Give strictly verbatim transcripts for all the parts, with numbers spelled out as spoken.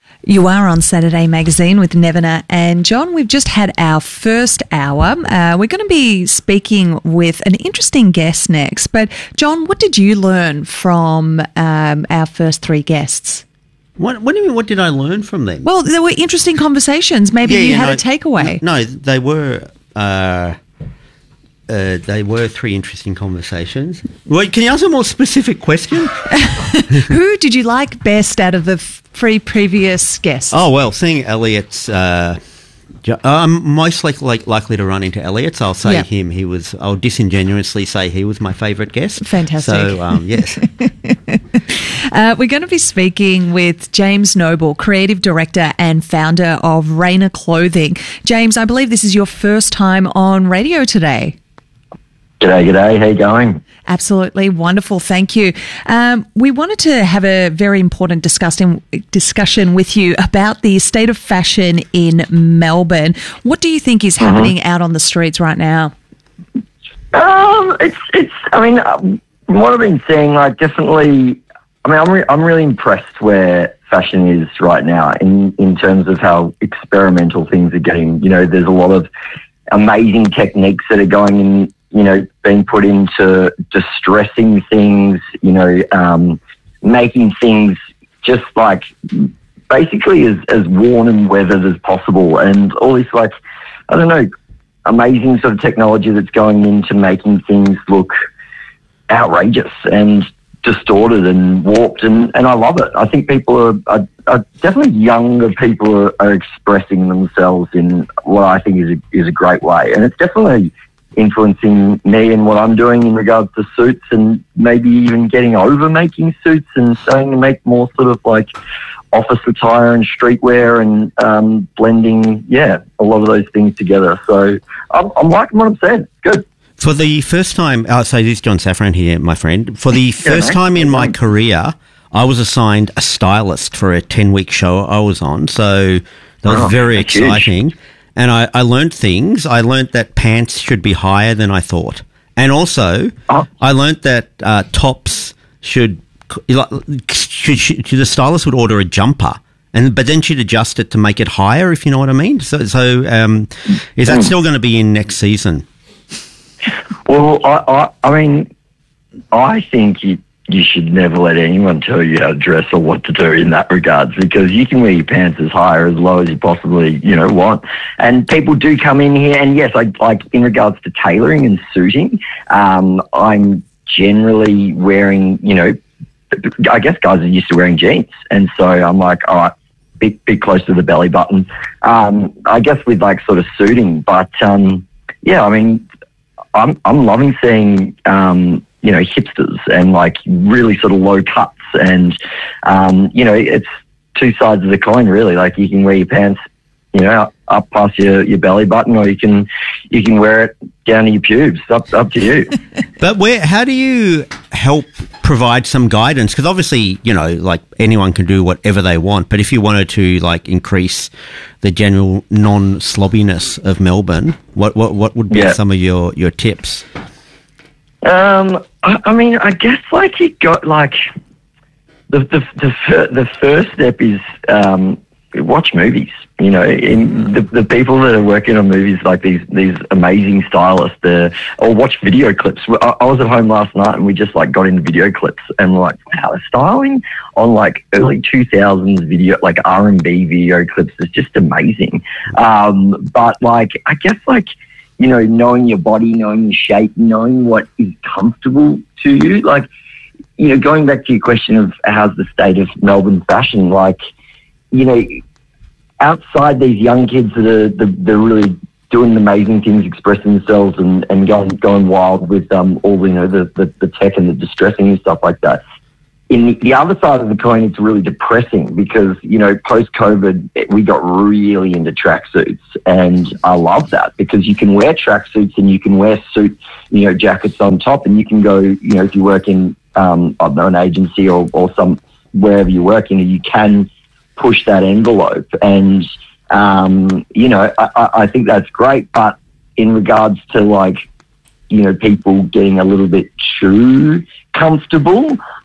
You are on Saturday Magazine with Nevena and John. We've just had our first hour. Uh, we're going to be speaking with an interesting guest next. But, John, what did you learn from um, our first three guests? What, what do you mean, what did I learn from them? Well, there were interesting conversations. Maybe yeah, you yeah, had no, a takeaway. No, they were... Uh, uh, they were three interesting conversations. Wait, can you ask a more specific question? Who did you like best out of the three previous guests? Oh, well, seeing Elliot's... Uh, I'm most likely, like, likely to run into Elliot, so I'll say yeah. him. He was... I'll disingenuously say he was my favourite guest. Fantastic. So, um, yes. uh, we're going to be speaking with James Noble, Creative Director and founder of Rayner Clothing. James, I believe this is your first time on radio today. G'day, g'day. How you going? Absolutely wonderful. Thank you. Um, we wanted to have a very important discussion discussion with you about the state of fashion in Melbourne. What do you think is happening mm-hmm. out on the streets right now? Um, it's it's. I mean, um, from what I've been seeing, like definitely. I mean, I'm re- I'm really impressed where fashion is right now in in terms of how experimental things are getting. You know, there's a lot of amazing techniques that are going in. You know, being put into distressing things, you know, um, making things just like basically as, as worn and weathered as possible. And all this, like, I don't know, amazing sort of technology that's going into making things look outrageous and distorted and warped. And, and I love it. I think people are, are, are definitely younger people are, are expressing themselves in what I think is a, is a great way. And it's definitely influencing me and what I'm doing in regards to suits, and maybe even getting over making suits and starting to make more sort of like office attire and streetwear and um, blending, yeah, a lot of those things together. So I'm, I'm liking what I'm saying. Good. For the first time, I'll say this, John Safran here, my friend. For the first yeah, time in my career, I was assigned a stylist for a ten-week show I was on. So that was oh, very exciting. Huge. And I, I learned things. I learned that pants should be higher than I thought. And also, oh. I learned that uh, tops should, should, should... The stylist would order a jumper, and but then she'd adjust it to make it higher, if you know what I mean. So, so um, is that mm. still going to be in next season? Well, I, I, I mean, I think you... you should never let anyone tell you how to dress or what to do in that regards, because you can wear your pants as high or as low as you possibly, you know, want. And people do come in here, and yes, I like in regards to tailoring and suiting, um, I'm generally wearing, you know, I guess guys are used to wearing jeans. And so I'm like, all right, bit, bit close to the belly button. Um, I guess with like sort of suiting, but um, yeah, I mean, I'm, I'm loving seeing, um, you know, hipsters and like really sort of low cuts, and, um, you know, it's two sides of the coin really. Like you can wear your pants, you know, up past your, your belly button, or you can, you can wear it down to your pubes. Up, up to you. But where, how do you help provide some guidance? Because obviously, you know, like anyone can do whatever they want, but if you wanted to like increase the general non-slobbiness of Melbourne, what, what, what would be yeah. some of your, your tips? Um, I, I mean, I guess like you got like the the the, fir- the first step is um, watch movies. You know, in the the people that are working on movies, like these these amazing stylists, uh, or watch video clips. I, I was at home last night and we just like got into video clips, and we're like, wow, the styling on like early two thousands video, like R and B video clips is just amazing. Um, but like, I guess like, you know, knowing your body, knowing your shape, knowing what is comfortable to you. Like, you know, going back to your question of how's the state of Melbourne fashion, like, you know, outside these young kids that are they're really doing amazing things, expressing themselves and, and going going wild with um all, you know, the, the, the tech and the distressing and stuff like that. In the, the other side of the coin, it's really depressing because, you know, post-COVID, we got really into tracksuits, and I love that because you can wear tracksuits and you can wear suit, you know, jackets on top, and you can go, you know, if you work in, um, I don't know, an agency or, or some, wherever you work in, you can push that envelope. And, um, you know, I, I think that's great. But in regards to like, you know, people getting a little bit too comfortable,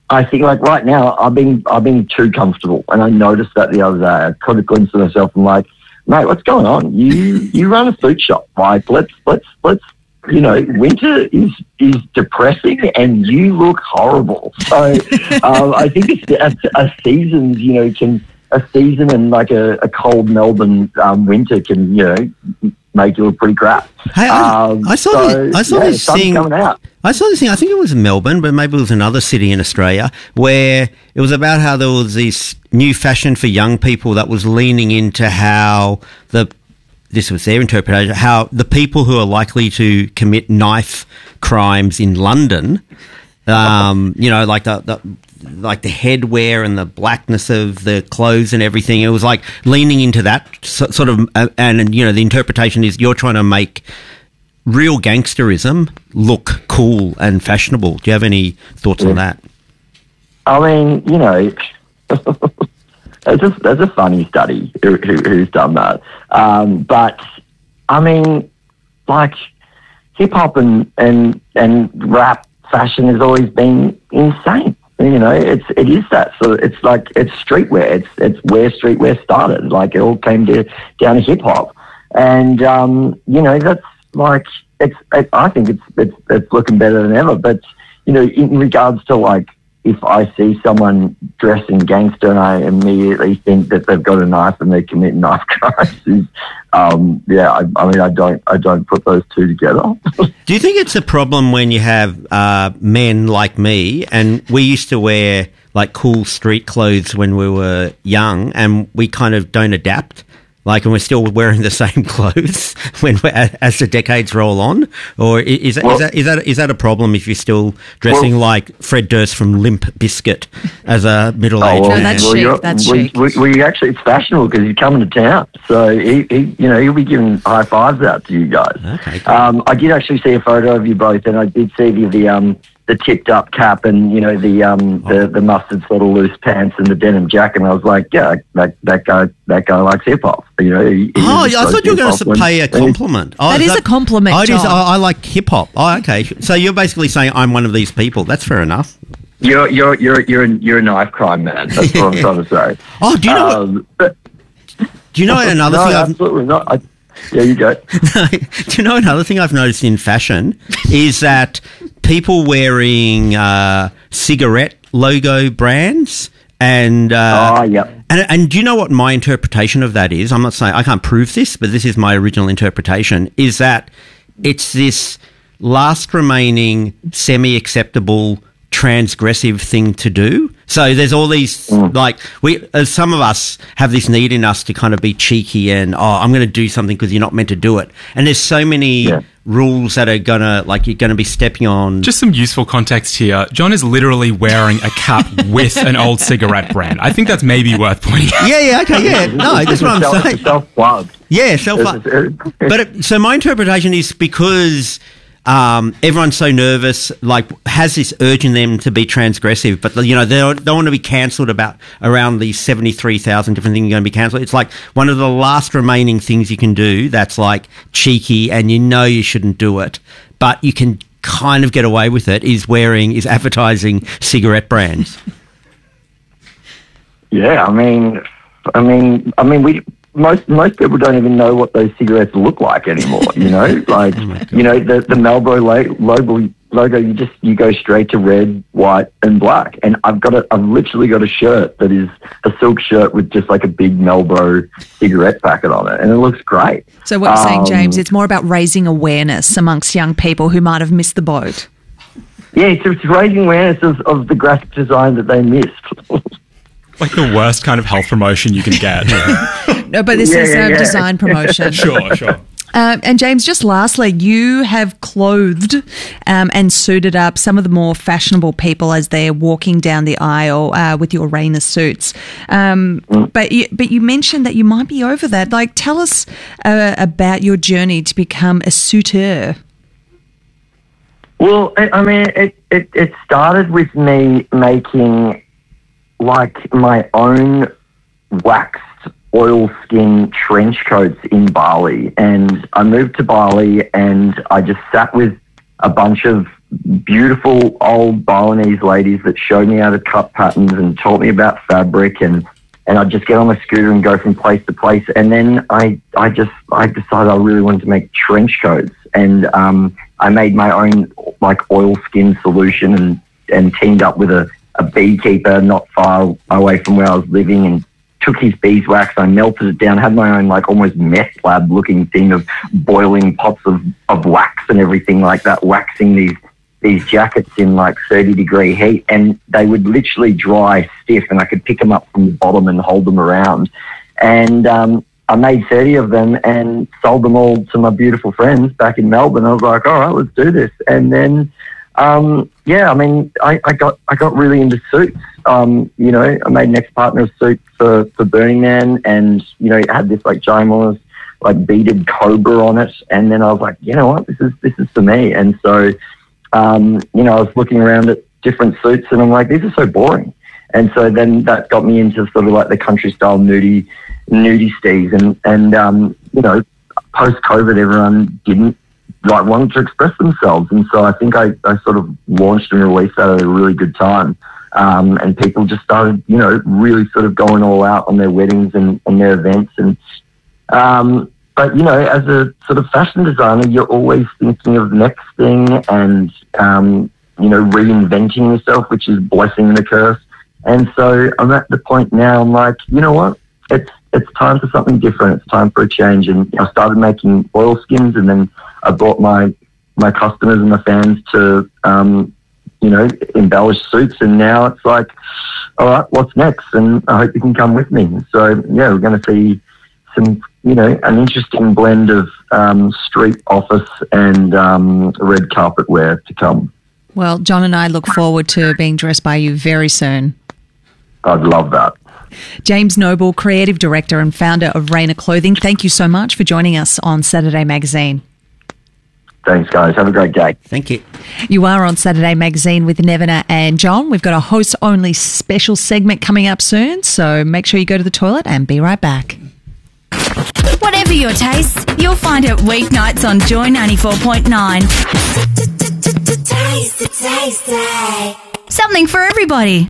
I think like right now I've been I've been too comfortable, and I noticed that the other day. I caught a glimpse of myself. I'm like, mate, what's going on? You you run a food shop. Like let's let's let's you know, winter is is depressing, and you look horrible. So um, I think it's a, a seasons, you know, can a season and like a, a cold Melbourne um, winter can you know make you look pretty crap. Hey, I, um, I saw so, this, I saw yeah, this sun's thing. coming out. I saw this thing, I think it was in Melbourne, but maybe it was another city in Australia, where it was about how there was this new fashion for young people that was leaning into how the, this was their interpretation, how the people who are likely to commit knife crimes in London, um, you know, like the, the like the headwear and the blackness of the clothes and everything. It was like leaning into that so, sort of, uh, and, you know, the interpretation is you're trying to make real gangsterism look cool and fashionable. Do you have any thoughts yeah. on that? I mean, you know, it's a, it's a funny study who, who, who's done that. Um, but, I mean, like, hip-hop and, and, and rap fashion has always been insane. You know, it's it is that. So it's like it's streetwear. It's it's where streetwear started. Like it all came to, down to hip hop, and um, you know that's like it's. It, I think it's it's it's looking better than ever. But you know, in regards to like if I see someone dressing gangster and I immediately think that they've got a knife and they're committing knife crimes, is, um, yeah, I, I mean, I don't, I don't put those two together. Do you think it's a problem when you have uh, men like me, and we used to wear like cool street clothes when we were young, and we kind of don't adapt? Like, and we're still wearing the same clothes when we're, as the decades roll on, or is that, well, is that is that is that a problem if you're still dressing well, like Fred Durst from Limp Bizkit as a middle-aged oh, well, man? No, that's well, chic. That's we, chic. We, we actually, it's fashionable because he's coming to town, so he, he, you know, he'll be giving high fives out to you guys. Okay. Cool. Um, I did actually see a photo of you both, and I did see the the um. the tipped up cap and, you know, the um the, oh. the mustard sort of loose pants and the denim jacket. And I was like, yeah, that that guy that guy likes hip hop. You know. He, he oh, I thought you were going to pay a compliment. Oh, that is, is that, a compliment. Oh, it John. is, I, I like hip hop. Oh, okay. So you're basically saying I'm one of these people. That's fair enough. You're you're you're you're a, you're a knife crime man. That's what I'm trying to say. Oh, do you know? Um, what, but, do you know another no, thing? I've, absolutely not. I, yeah, you go. Do you know another thing I've noticed in fashion is that people wearing uh, cigarette logo brands and uh, oh, yeah. and and do you know what my interpretation of that is? I'm not saying I can't prove this, but this is my original interpretation. Is that it's this last remaining semi-acceptable transgressive thing to do. So there's all these mm. like we uh, some of us have this need in us to kind of be cheeky and oh I'm going to do something because you're not meant to do it, and there's so many yeah. rules that are gonna like you're going to be stepping on. Just some useful context here. John is literally wearing a cap with an old cigarette brand. I think that's maybe worth pointing out. Yeah, yeah, okay, yeah. No, that's what I'm self, saying. Self-plug. Yeah, self-plug. But it, so my interpretation is because Um, everyone's so nervous, like has this urge in them to be transgressive, but you know they don't, don't want to be cancelled about around these seventy-three thousand different things you're going to be cancelled. It's like one of the last remaining things you can do that's like cheeky, and you know you shouldn't do it, but you can kind of get away with it. Is wearing is advertising cigarette brands. Yeah, I mean, I mean, I mean, we. Most most people don't even know what those cigarettes look like anymore. You know, like oh you know the the Marlboro logo logo. You just you go straight to red, white, and black. And I've got a I've literally got a shirt that is a silk shirt with just like a big Marlboro cigarette packet on it, and it looks great. So what you're um, saying, James, it's more about raising awareness amongst young people who might have missed the boat. Yeah, it's, it's raising awareness of, of the graphic design that they missed. Like the worst kind of health promotion you can get. No, but this yeah, is yeah, a yeah. design promotion. Sure, sure. Um, and James, just lastly, you have clothed um, and suited up some of the more fashionable people as they're walking down the aisle uh, with your Rainer suits. Um, mm. But you, but you mentioned that you might be over that. Like, tell us uh, about your journey to become a suiteur. Well, I mean, it, it, it started with me making like my own waxed oilskin trench coats in Bali, and I moved to Bali and I just sat with a bunch of beautiful old Balinese ladies that showed me how to cut patterns and taught me about fabric, and, and I'd just get on my scooter and go from place to place. And then I, I just, I decided I really wanted to make trench coats, and um, I made my own like oilskin solution and, and teamed up with a, a beekeeper not far away from where I was living, and took his beeswax, I melted it down, had my own like almost meth lab looking thing of boiling pots of, of wax and everything like that, waxing these these jackets in like thirty degree heat, and they would literally dry stiff, and I could pick them up from the bottom and hold them around. And um, I made thirty of them and sold them all to my beautiful friends back in Melbourne. I was like, all right, let's do this. And then, um, yeah, I mean, I, I got I got really into suits. Um, you know, I made an ex-partner suit for, for Burning Man, and, you know, it had this like ginormous like beaded cobra on it. And then I was like, you know what, this is this is for me. And so, um, you know, I was looking around at different suits, and I'm like, these are so boring. And so then that got me into sort of like the country style nudie, nudie stees. And, and um, you know, post-COVID, everyone didn't like wanted to express themselves. And so I think I, I sort of launched and released that at a really good time. Um, and people just started, you know, really sort of going all out on their weddings and, and their events. And, um, but, you know, as a sort of fashion designer, you're always thinking of the next thing and, um, you know, reinventing yourself, which is blessing and a curse. And so I'm at the point now, I'm like, you know what, it's, it's time for something different. It's time for a change. And I started making oilskins, and then I brought my, my customers and my fans to, um, you know, embellish suits, and now it's like, all right, what's next? And I hope you can come with me. So, yeah, we're going to see some, you know, an interesting blend of um, street office and um, red carpet wear to come. Well, John and I look forward to being dressed by you very soon. I'd love that. James Noble, Creative Director and founder of Rainer Clothing, thank you so much for joining us on Saturday Magazine. Thanks, guys. Have a great day. Thank you. You are on Saturday Magazine with Nevena and John. We've got a host-only special segment coming up soon, so make sure you go to the toilet and be right back. Whatever your taste, you'll find it weeknights on Joy ninety-four point nine. Something for everybody.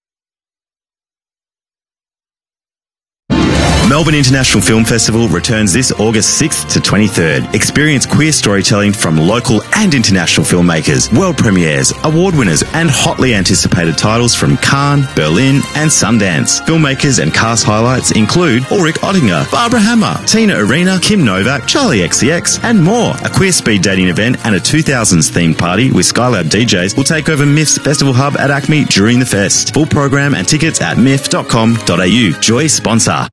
Melbourne International Film Festival returns this August sixth to twenty-third. Experience queer storytelling from local and international filmmakers, world premieres, award winners and hotly anticipated titles from Cannes, Berlin and Sundance. Filmmakers and cast highlights include Ulrich Oettinger, Barbara Hammer, Tina Arena, Kim Novak, Charlie X C X and more. A queer speed dating event and a two thousands themed party with Skylab D Js will take over M I F's festival hub at Acme during the fest. Full program and tickets at m i f dot com dot a u. Joy sponsor.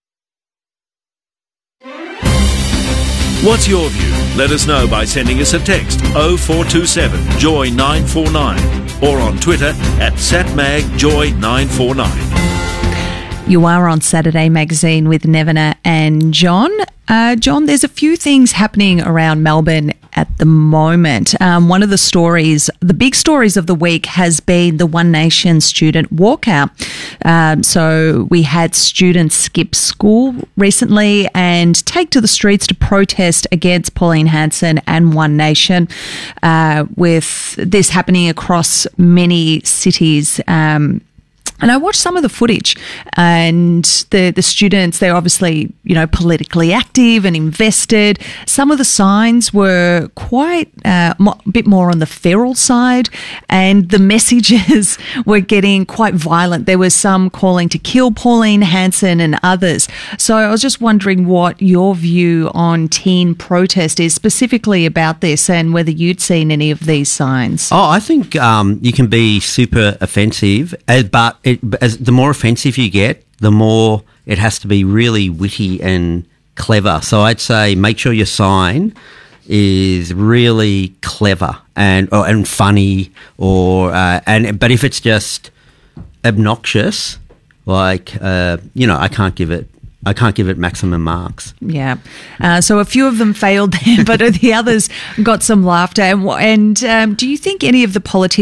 What's your view? Let us know by sending us a text oh four two seven joy nine four nine or on Twitter at satmagjoy nine four nine. You are on Saturday Magazine with Nevena and John. Uh, John, there's a few things happening around Melbourne at the moment. Um, one of the stories, the big stories of the week has been the One Nation student walkout. Um, so we had students skip school recently and take to the streets to protest against Pauline Hanson and One Nation, uh, with this happening across many cities. Um, And I watched some of the footage, and the, the students, they're obviously, you know, politically active and invested. Some of the signs were quite uh, a bit more on the feral side, and the messages were getting quite violent. There was some calling to kill Pauline Hanson and others. So I was just wondering what your view on teen protest is specifically about this, and whether you'd seen any of these signs. Oh, I think um, you can be super offensive, uh, but it, as the more offensive you get, the more it has to be really witty and clever. So I'd say make sure your sign is really clever and or, and funny, or uh, and but if it's just obnoxious, like uh, you know, I can't give it. I can't give it maximum marks. Yeah. Uh, so a few of them failed there, but the others got some laughter. And, and um, do you think any of the politicians